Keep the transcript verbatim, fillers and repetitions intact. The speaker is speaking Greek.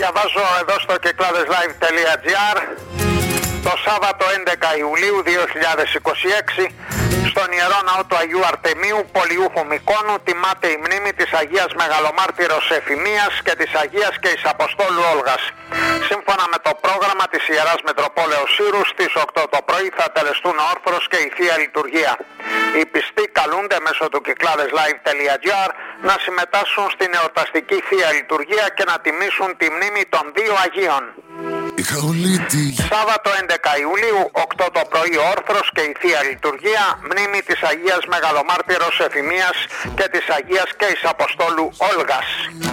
Διαβάζω εδώ στο κυκλάδες λάιβ τελεία τζι άρ. Το Σάββατο έντεκα Ιουλίου δύο χιλιάδες είκοσι έξι στον Ιερό Ναό του Αγίου Αρτεμίου Πολιούχου Μικόνου τιμάται η μνήμη της Αγίας Μεγαλομάρτυρος Εφημίας και της Αγίας και εις Αποστόλου Όλγας. Σύμφωνα με το πρόγραμμα της Ιεράς Μητροπόλεως Σύρου, στις οκτώ το πρωί θα τελεστούν όρθρος και η Θεία Λειτουργία. Οι πιστοί καλούνται μέσω του κυκλάδες λάιβ τελεία τζι άρ να συμμετάσχουν στην εορταστική Θεία Λειτουργία και να τιμήσουν τη μνήμη των δύο Αγίων. Σάββατο έντεκα Ιουλίου, οκτώ το πρωί όρθρος και η Θεία Λειτουργία, μνήμη της Αγίας Μεγαλομάρτυρος Εφημίας και της Αγίας και εις Αποστόλου Όλγας.